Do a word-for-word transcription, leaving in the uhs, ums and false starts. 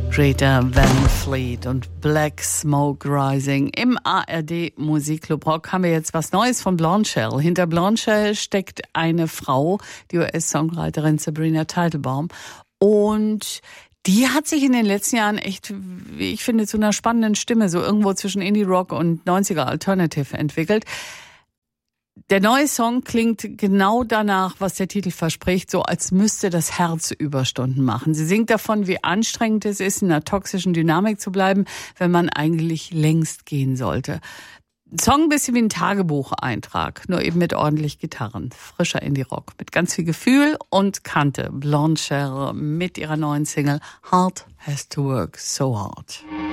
Greta Van Fleet und Black Smoke Rising. Im A R D Musikclub Rock haben wir jetzt was Neues von Blondshell. Hinter Blondshell steckt eine Frau, die U S-Songwriterin Sabrina Teitelbaum. Und die hat sich in den letzten Jahren echt, wie ich finde, zu einer spannenden Stimme, so irgendwo zwischen Indie-Rock und neunziger Alternative entwickelt. Der neue Song klingt genau danach, was der Titel verspricht, so als müsste das Herz Überstunden machen. Sie singt davon, wie anstrengend es ist, in einer toxischen Dynamik zu bleiben, wenn man eigentlich längst gehen sollte. Song ein bisschen wie ein Tagebucheintrag, nur eben mit ordentlich Gitarren. Frischer Indie-Rock mit ganz viel Gefühl und Kante. Blondshell mit ihrer neuen Single Heart Has to Work So Hard.